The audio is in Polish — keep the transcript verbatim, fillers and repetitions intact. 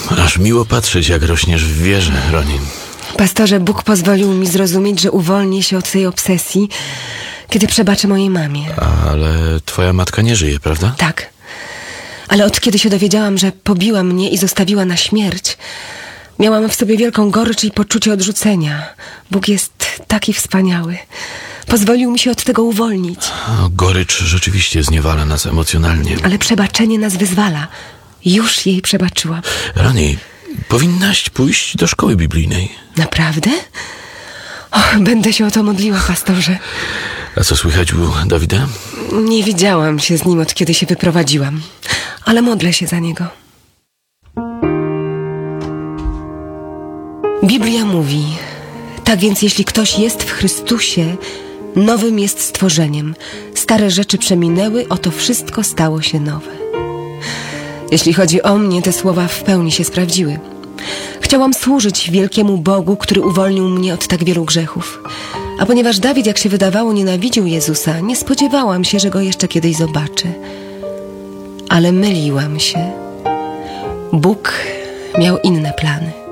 Aż miło patrzeć, jak rośniesz w wierze, Ronin. Pastorze, Bóg pozwolił mi zrozumieć, że uwolnię się od tej obsesji, kiedy przebaczę mojej mamie. Ale twoja matka nie żyje, prawda? Tak. Ale od kiedy się dowiedziałam, że pobiła mnie i zostawiła na śmierć, miałam w sobie wielką gorycz i poczucie odrzucenia. Bóg jest taki wspaniały. Pozwolił mi się od tego uwolnić. O, gorycz rzeczywiście zniewala nas emocjonalnie. Ale przebaczenie nas wyzwala. Już jej przebaczyłam. Rani, powinnaś pójść do szkoły biblijnej. Naprawdę? O, będę się o to modliła, pastorze. A co słychać u Dawida? Nie widziałam się z nim, od kiedy się wyprowadziłam. Ale modlę się za niego. Biblia mówi: tak więc jeśli ktoś jest w Chrystusie, nowym jest stworzeniem. Stare rzeczy przeminęły, oto wszystko stało się nowe. Jeśli chodzi o mnie, te słowa w pełni się sprawdziły. Chciałam służyć wielkiemu Bogu, który uwolnił mnie od tak wielu grzechów. A ponieważ Dawid, jak się wydawało, nienawidził Jezusa, nie spodziewałam się, że go jeszcze kiedyś zobaczę. Ale myliłam się. Bóg miał inne plany.